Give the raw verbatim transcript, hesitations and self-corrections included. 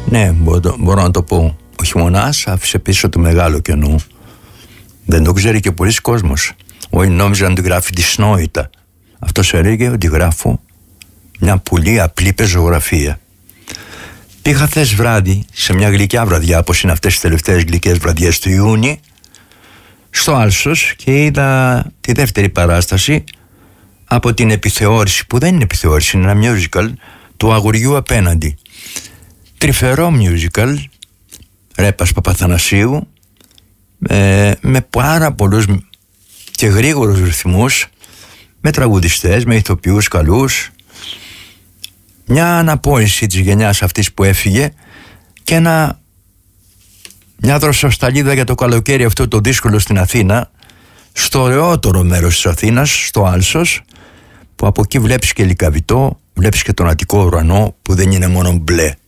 Ναι, μπορώ, μπορώ να το πω. Ο χειμωνάς άφησε πίσω το μεγάλο κενό. Δεν το ξέρει και πολλοί κόσμος. Όχι, νόμιζα να τη γράφει τη Σνόιτα. Αυτός έλεγε ότι γράφω μια πολύ απλή πεζογραφία. Πήγα χθες βράδυ σε μια γλυκιά βραδιά, όπως είναι αυτές τις τελευταίες γλυκές βραδιές του Ιούνιου, στο Άλσος, και είδα τη δεύτερη παράσταση από την επιθεώρηση, που δεν είναι επιθεώρηση, είναι ένα musical, του Αγοριού Απέναντι. Τρυφερό musical, Ρέπας Παπαθανασίου, ε, με πάρα πολλούς και γρήγορους ρυθμούς, με τραγουδιστές, με ηθοποιούς καλούς, μια αναπόηση της γενιάς αυτής που έφυγε και ένα, μια δροσοσταλίδα για το καλοκαίρι αυτό το δύσκολο στην Αθήνα, στο ωραιότερο μέρος της Αθήνας, στο Άλσος, που από εκεί βλέπεις και Λυκαβητό, βλέπεις και τον Αττικό ουρανό που δεν είναι μόνο μπλε.